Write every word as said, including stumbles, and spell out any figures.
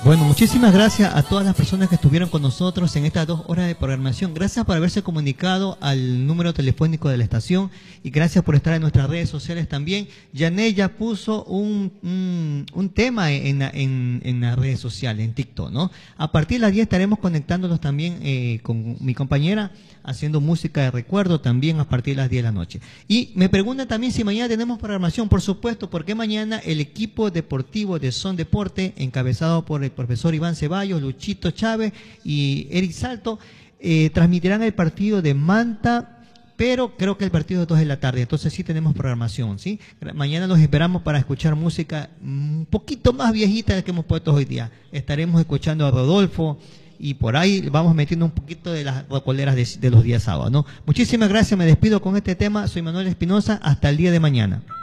Bueno, muchísimas gracias a todas las personas que estuvieron con nosotros en estas dos horas de programación. Gracias por haberse comunicado al número telefónico de la estación y gracias por estar en nuestras redes sociales también. Yanet ya puso un, un, un tema en, en, en las redes sociales, en TikTok, ¿no? A partir de las diez estaremos conectándonos también eh, con mi compañera, haciendo música de recuerdo también a partir de las diez de la noche. Y me preguntan también si mañana tenemos programación. Por supuesto, porque mañana el equipo deportivo de Son Deporte, encabezado por el profesor Iván Ceballos, Luchito Chávez y Eric Salto, eh, transmitirán el partido de Manta, pero creo que el partido es dos de la tarde, entonces sí tenemos programación, ¿sí? Mañana los esperamos para escuchar música un poquito más viejita de la que hemos puesto hoy día. Estaremos escuchando a Rodolfo y por ahí vamos metiendo un poquito de las rocoleras de, de los días sábados, ¿no? Muchísimas gracias, me despido con este tema. Soy Manuel Espinosa, hasta el día de mañana.